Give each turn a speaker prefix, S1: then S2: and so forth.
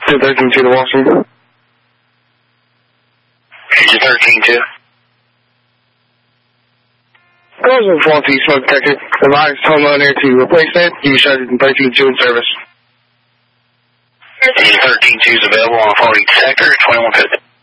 S1: 213-2 to Washington.
S2: Agent 13-2.
S1: Calls in 4 smoke detector. Advise homeowner to replace it. Use Agent 13-2 in service.
S2: Agent 13-2 is available on a faulty detector, 2150.